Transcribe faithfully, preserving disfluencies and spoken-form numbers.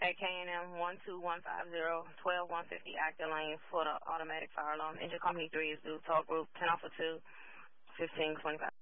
at K and M, one two one five zero, one two one five zero Acton Lane for the automatic fire alarm. Engine company three is due. Talk group ten off of two, fifteen twenty-five.